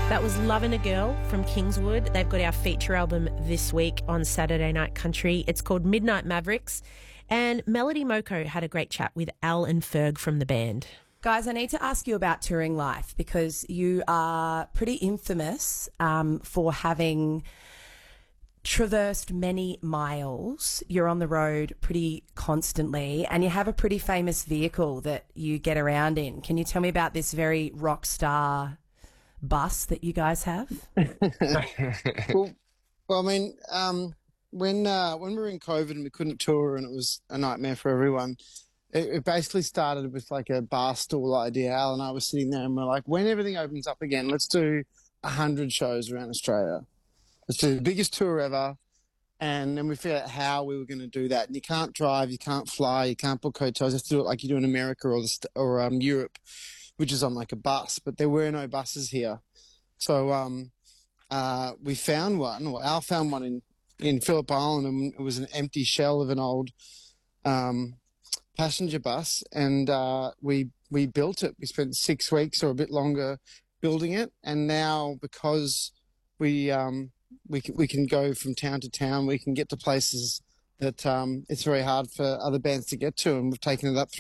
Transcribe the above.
That was Lovin' a Girl from Kingswood. They've got our feature album this week on Saturday Night Country. It's called Midnight Mavericks. And Melody Moko had a great chat with Al and Ferg from the band. Guys, I need to ask you about touring life because you are pretty infamous for having traversed many miles. You're on the road pretty constantly and you have a pretty famous vehicle that you get around in. Can you tell me about this very rock star bus that you guys have? well, I mean, when we were in COVID and we couldn't tour and it was a nightmare for everyone, it basically started with like a bar stool idea. Al and I were sitting there and we're like, when everything opens up again, let's do 100 shows around Australia. Let's do the biggest tour ever. And then we figured out how we were going to do that. And you can't drive, you can't fly, you can't book hotels. You have to do it like you do in America or Europe, which is on like a bus. But there were no buses here. So we found one, well, Al found one in Phillip Island, and it was an empty shell of an old passenger bus. And we built it. We spent 6 weeks or a bit longer building it. And now because we can go from town to town, we can get to places that it's very hard for other bands to get to, and we've taken it up through